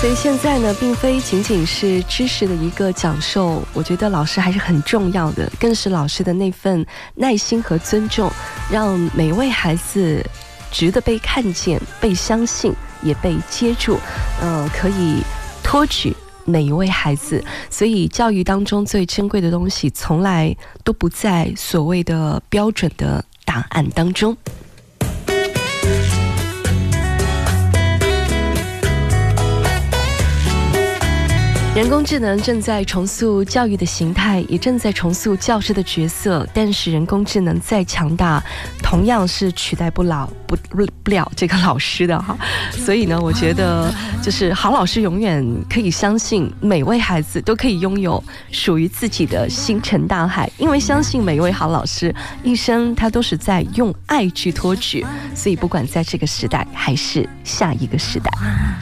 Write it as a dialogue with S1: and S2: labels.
S1: 所以现在呢，并非仅仅是知识的一个讲授，我觉得老师还是很重要的，更是老师的那份耐心和尊重，让每位孩子值得被看见、被相信，也被接住，可以托举每一位孩子。所以教育当中最珍贵的东西，从来都不在所谓的标准的答案当中。人工智能正在重塑教育的形态，也正在重塑教师的角色，但是人工智能再强大，同样是取代不了这个老师的哈。所以呢，我觉得就是好老师永远可以相信每位孩子都可以拥有属于自己的星辰大海，因为相信每一位好老师一生他都是在用爱去托举，所以不管在这个时代还是下一个时代。